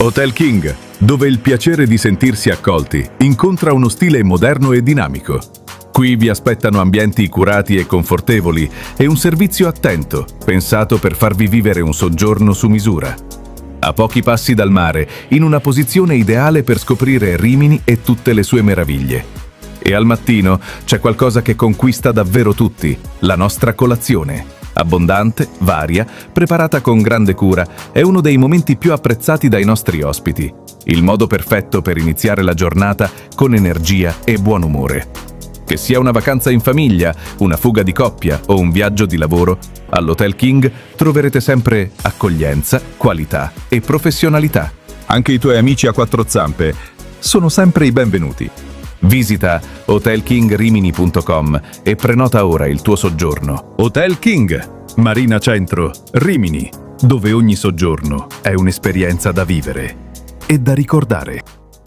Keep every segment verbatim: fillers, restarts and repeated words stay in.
Hotel King, dove il piacere di sentirsi accolti incontra uno stile moderno e dinamico. Qui vi aspettano ambienti curati e confortevoli e un servizio attento, pensato per farvi vivere un soggiorno su misura. A pochi passi dal mare, in una posizione ideale per scoprire Rimini e tutte le sue meraviglie. E al mattino c'è qualcosa che conquista davvero tutti, la nostra colazione. Abbondante, varia, preparata con grande cura, è uno dei momenti più apprezzati dai nostri ospiti. Il modo perfetto per iniziare la giornata con energia e buon umore. Che sia una vacanza in famiglia, una fuga di coppia o un viaggio di lavoro, all'Hotel King troverete sempre accoglienza, qualità e professionalità. Anche i tuoi amici a quattro zampe sono sempre i benvenuti. Visita hotel king rimini punto com e prenota ora il tuo soggiorno. Hotel King, Marina Centro, Rimini, dove ogni soggiorno è un'esperienza da vivere e da ricordare.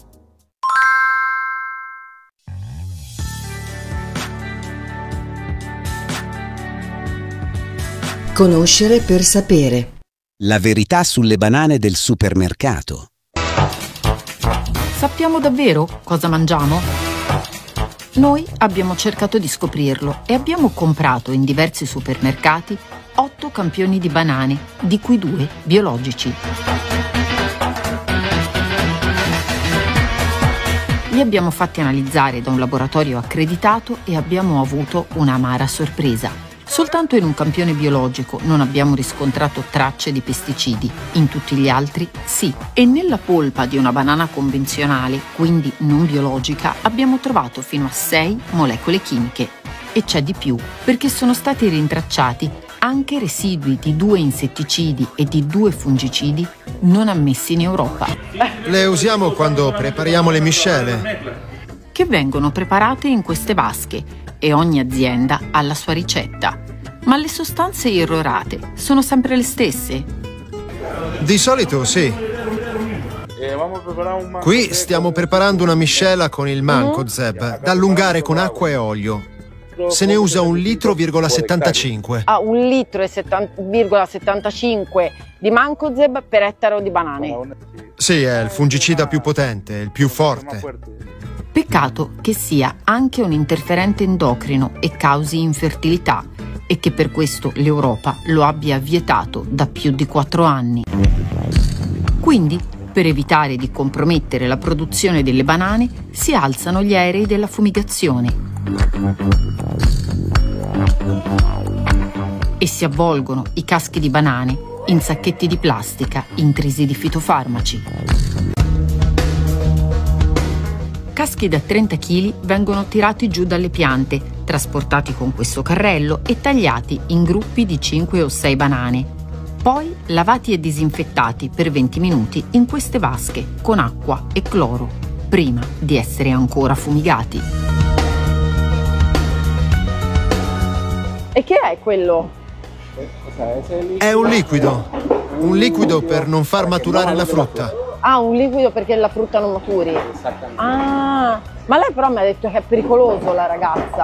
Conoscere per sapere. La verità sulle banane del supermercato. Sappiamo davvero cosa mangiamo? Noi abbiamo cercato di scoprirlo e abbiamo comprato in diversi supermercati otto campioni di banane, di cui due biologici. Li abbiamo fatti analizzare da un laboratorio accreditato e abbiamo avuto un'amara sorpresa. Soltanto in un campione biologico non abbiamo riscontrato tracce di pesticidi, in tutti gli altri sì. E nella polpa di una banana convenzionale, quindi non biologica, abbiamo trovato fino a sei molecole chimiche. E c'è di più, perché sono stati rintracciati anche residui di due insetticidi e di due fungicidi non ammessi in Europa. Le usiamo quando prepariamo le miscele, che vengono preparate in queste vasche, e ogni azienda ha la sua ricetta. Ma le sostanze irrorate sono sempre le stesse? Di solito sì. Qui stiamo preparando una miscela con il mancozeb da allungare con acqua e olio. Se ne usa un litro virgola settantacinque. Ah, un litro e virgola settantacinque di mancozeb per ettaro di banane. Sì, è il fungicida più potente, il più forte. Peccato che sia anche un interferente endocrino e causi infertilità e che per questo l'Europa lo abbia vietato da più di quattro anni. Quindi, per evitare di compromettere la produzione delle banane, si alzano gli aerei della fumigazione e si avvolgono i caschi di banane in sacchetti di plastica intrisi di fitofarmaci. Caschi da trenta chili vengono tirati giù dalle piante, trasportati con questo carrello e tagliati in gruppi di cinque o sei banane. Poi lavati e disinfettati per venti minuti in queste vasche con acqua e cloro, prima di essere ancora fumigati. E che è quello? È un liquido, un liquido per non far maturare la frutta. Ah, un liquido perché la frutta non maturi. Ah, ma lei però mi ha detto che è pericoloso, la ragazza.